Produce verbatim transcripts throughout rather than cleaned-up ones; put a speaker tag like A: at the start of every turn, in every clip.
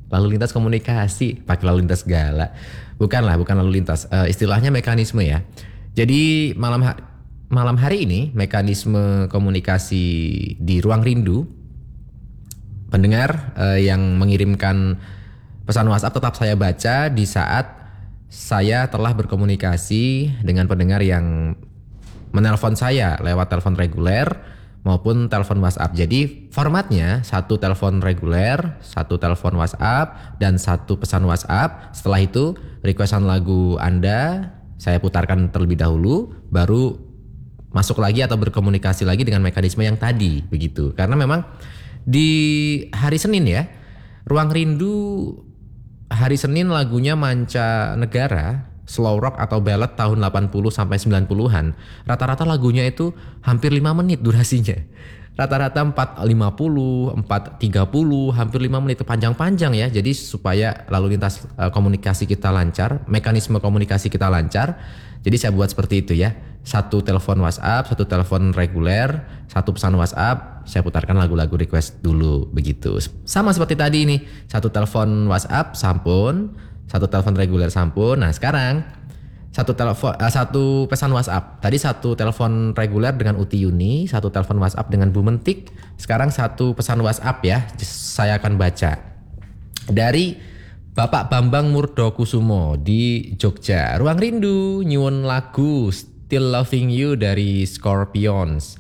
A: Lalu lintas komunikasi, pakai lalu lintas segala. Bukanlah, bukan lalu lintas. Uh, istilahnya mekanisme ya. Jadi malam ha- malam hari ini mekanisme komunikasi di Ruang Rindu, pendengar uh, yang mengirimkan pesan WhatsApp tetap saya baca di saat saya telah berkomunikasi dengan pendengar yang menelpon saya lewat telepon reguler maupun telepon WhatsApp. Jadi formatnya satu telepon reguler, satu telepon WhatsApp, dan satu pesan WhatsApp. Setelah itu requestan lagu Anda saya putarkan terlebih dahulu, baru masuk lagi atau berkomunikasi lagi dengan mekanisme yang tadi, begitu. Karena memang di hari Senin ya, Ruang Rindu hari Senin lagunya manca negara, slow rock atau ballad tahun delapan puluh sampai sembilan puluhan. Rata-rata lagunya itu hampir lima menit durasinya. Rata-rata empat lima puluh, empat tiga puluh, hampir lima menit, panjang-panjang ya. Jadi supaya lalu lintas uh, komunikasi kita lancar, mekanisme komunikasi kita lancar. Jadi saya buat seperti itu ya. Satu telepon WhatsApp, satu telepon reguler, satu pesan WhatsApp, saya putarkan lagu-lagu request dulu begitu. Sama seperti tadi ini, satu telepon WhatsApp sampun, satu telepon reguler sampun. Nah, sekarang satu telepon uh, satu pesan WhatsApp. Tadi satu telepon reguler dengan Uti Yuni, satu telepon WhatsApp dengan Bu Mentik. Sekarang satu pesan WhatsApp ya. Saya akan baca. Dari Bapak Bambang Murdokusumo di Jogja. Ruang Rindu nyuwun lagu Still Loving You dari Scorpions.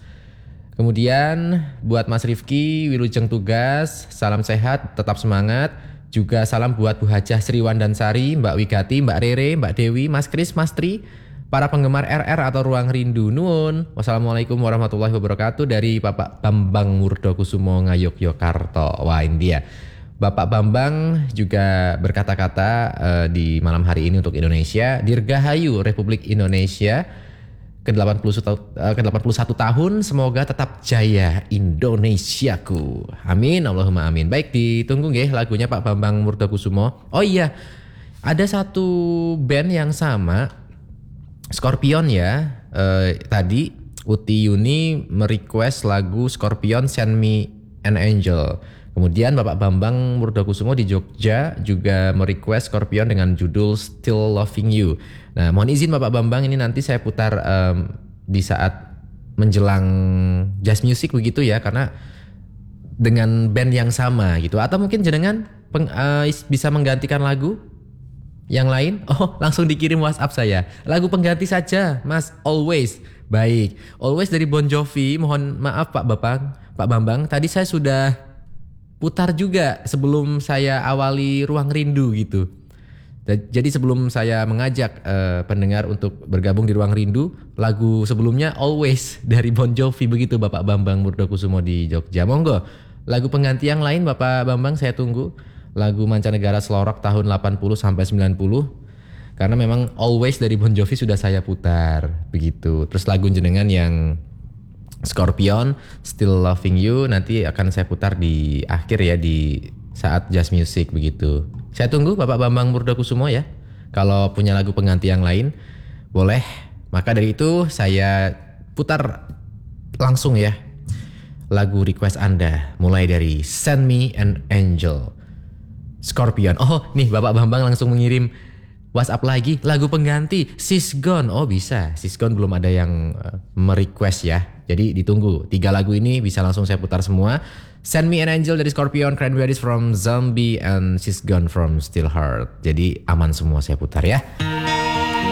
A: Kemudian buat Mas Rifki, Wilujeng tugas, salam sehat, tetap semangat. Juga salam buat Bu Hajah Sri Wandansari, Mbak Wigati, Mbak Rere, Mbak Dewi, Mas Kris, Mas Tri, para penggemar R R atau Ruang Rindu nuwun. Wassalamualaikum warahmatullahi wabarakatuh dari Bapak Bambang Murdokusumo Ngayogyakarta. Wah, ini dia. Bapak Bambang juga berkata-kata uh, di malam hari ini untuk Indonesia. Dirgahayu Republik Indonesia ke delapan puluh satu, uh, ke delapan puluh satu tahun, semoga tetap jaya Indonesiaku. Amin, Allahumma amin. Baik, ditunggu nggih lagunya Pak Bambang Murdokusumo. Oh iya, ada satu band yang sama, Scorpion ya. Uh, tadi Uti Yuni merequest lagu Scorpion Send Me an Angel. Kemudian Bapak Bambang Murdokusumo di Jogja juga merequest Scorpion dengan judul Still Loving You. Nah, mohon izin Bapak Bambang, ini nanti saya putar um, di saat menjelang jazz music begitu ya, karena dengan band yang sama gitu. Atau mungkin jenengan peng, uh, bisa menggantikan lagu yang lain? Oh, langsung dikirim WhatsApp saya. Lagu pengganti saja, Mas. Always. Baik. Always dari Bon Jovi. Mohon maaf Pak Bapak, Pak Bambang. Tadi saya sudah putar juga sebelum saya awali Ruang Rindu gitu. Jadi sebelum saya mengajak uh, pendengar untuk bergabung di Ruang Rindu, lagu sebelumnya Always dari Bon Jovi begitu Bapak Bambang Murdokusumo di Jogja. Monggo, lagu pengganti yang lain Bapak Bambang saya tunggu. Lagu mancanegara slow rock tahun delapan puluh sampai sembilan puluh. Karena memang Always dari Bon Jovi sudah saya putar begitu. Terus lagu jenengan yang Scorpion Still Loving You nanti akan saya putar di akhir ya, di saat jazz music begitu. Saya tunggu Bapak Bambang Murdokusumo ya. Kalau punya lagu pengganti yang lain boleh. Maka dari itu saya putar langsung ya lagu request Anda, mulai dari Send Me an Angel Scorpion. Oh nih Bapak Bambang langsung mengirim WhatsApp lagi, lagu pengganti She's Gone. Oh bisa, She's Gone belum ada yang uh, merequest ya. Jadi ditunggu, tiga lagu ini bisa langsung saya putar semua. Send Me an Angel dari Scorpion, Cranberries from Zombie, and She's Gone from Still Heart. Jadi aman semua saya putar ya.